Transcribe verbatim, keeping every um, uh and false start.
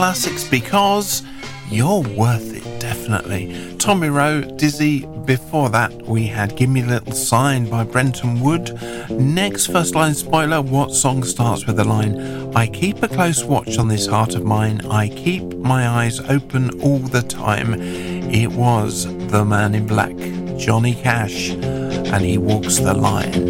Classics because you're worth it, definitely. Tommy Rowe, Dizzy. Before that, we had Give Me a Little Sign by Brenton Wood. Next, first line spoiler, what song starts with the line, I keep a close watch on this heart of mine, I keep my eyes open all the time. It was the Man in Black, Johnny Cash, and He Walks the Line.